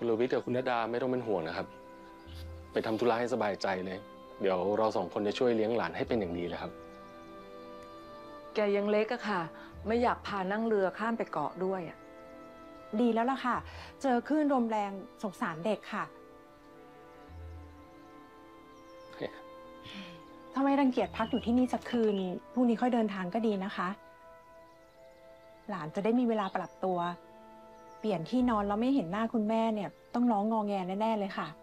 คุณลวิทย์กับคุณณดาไม่ต้องเป็นห่วงนะครับไปทำธุระให้สบายใจเลยเดี๋ยวเราสองคนจะช่วยเลี้ยงหลานให้เป็นอย่างดีเลยครับแกยังเล็กอะค่ะไม่อยากพานั่งเรือข้ามไปเกาะด้วยอะดีแล้วล่ะค่ะเจอคลื่นลมแรงสงสารเด็กค่ะถ้าไม่รังเกียจพักอยู่ที่นี่สักคืนพรุ่งนี้ค่อยเดินทางก็ดีนะคะหลานจะได้มีเวลาปรับตัวเปลี่ยนที่นอนแล้วไม่เห็นหน้าคุณแม่เนี่ยต้องร้องงอแงแน่ๆเลยค่ะ